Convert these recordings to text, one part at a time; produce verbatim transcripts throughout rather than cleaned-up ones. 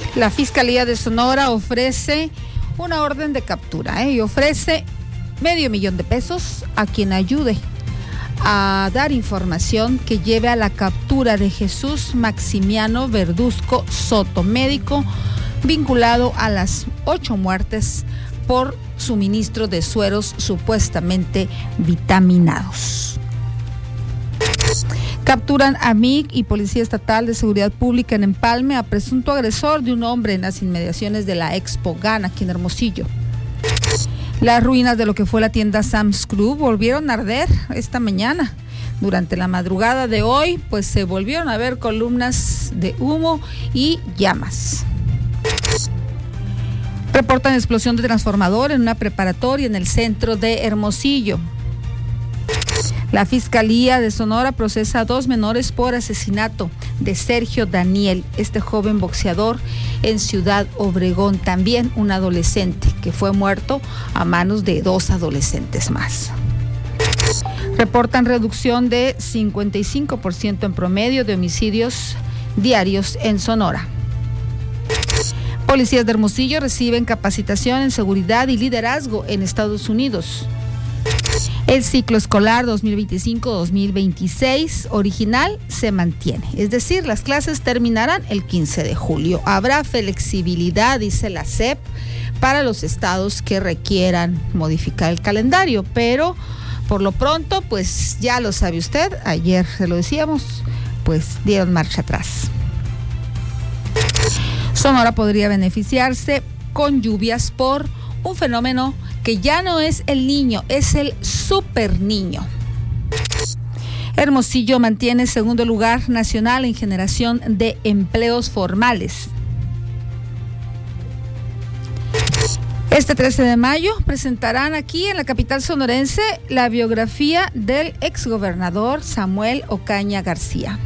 La Fiscalía de Sonora ofrece una orden de captura ¿eh? y ofrece medio millón de pesos a quien ayude a dar información que lleve a la captura de Jesús Maximiano Verduzco Soto, médico vinculado a las ocho muertes por suministro de sueros supuestamente vitaminados. Capturan a M I C y Policía Estatal de Seguridad Pública en Empalme a presunto agresor de un hombre en las inmediaciones de la Expo GAN aquí en Hermosillo. Las ruinas de lo que fue la tienda Sam's Club volvieron a arder esta mañana. Durante la madrugada de hoy, pues se volvieron a ver columnas de humo y llamas. Reportan explosión de transformador en una preparatoria en el centro de Hermosillo. La Fiscalía de Sonora procesa a dos menores por asesinato de Sergio Daniel, este joven boxeador en Ciudad Obregón, también un adolescente que fue muerto a manos de dos adolescentes más. Reportan reducción de cincuenta y cinco por ciento en promedio de homicidios diarios en Sonora. Policías de Hermosillo reciben capacitación en seguridad y liderazgo en Estados Unidos. El ciclo escolar dos mil veinticinco dos mil veintiséis original se mantiene, es decir, las clases terminarán el quince de julio. Habrá flexibilidad, dice la S E P, para los estados que requieran modificar el calendario, pero por lo pronto, pues ya lo sabe usted, ayer se lo decíamos, pues dieron marcha atrás. Sonora podría beneficiarse con lluvias por un fenómeno que ya no es el niño, es el super niño. Hermosillo mantiene segundo lugar nacional en generación de empleos formales. Este trece de mayo presentarán aquí en la capital sonorense la biografía del exgobernador Samuel Ocaña García.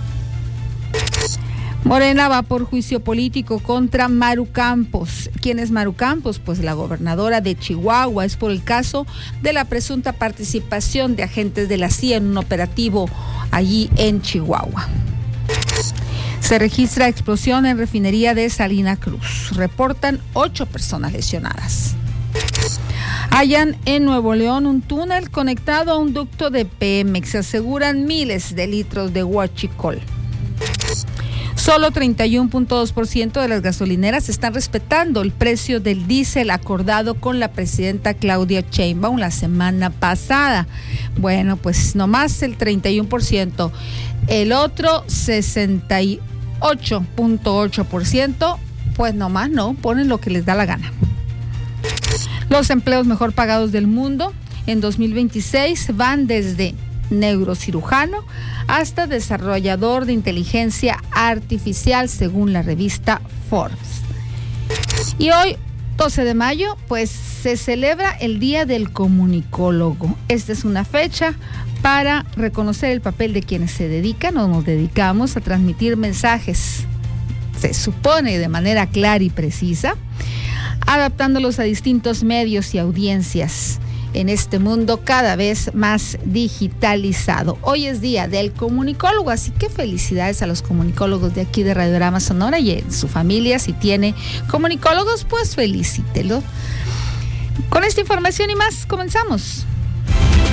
Morena va por juicio político contra Maru Campos. ¿Quién es Maru Campos? Pues la gobernadora de Chihuahua. Es por el caso de la presunta participación de agentes de la C I A en un operativo allí en Chihuahua. Se registra explosión en refinería de Salina Cruz. Reportan ocho personas lesionadas. Hallan en Nuevo León un túnel conectado a un ducto de Pemex. Se aseguran miles de litros de huachicol. Solo treinta y uno punto dos por ciento de las gasolineras están respetando el precio del diésel acordado con la presidenta Claudia Sheinbaum la semana pasada. Bueno, pues nomás el treinta y uno por ciento. El otro sesenta y ocho punto ocho por ciento, pues nomás no, ponen lo que les da la gana. Los empleos mejor pagados del mundo en dos mil veintiséis van desde neurocirujano hasta desarrollador de inteligencia artificial, según la revista Forbes. Y hoy, doce de mayo, pues se celebra el Día del Comunicólogo. Esta es una fecha para reconocer el papel de quienes se dedican o nos dedicamos a transmitir mensajes, se supone de manera clara y precisa, adaptándolos a distintos medios y audiencias en este mundo cada vez más digitalizado. Hoy es Día del Comunicólogo, así que felicidades a los comunicólogos de aquí de Radiorama Sonora y en su familia. Si tiene comunicólogos, pues felicítelo. Con esta información y más, comenzamos.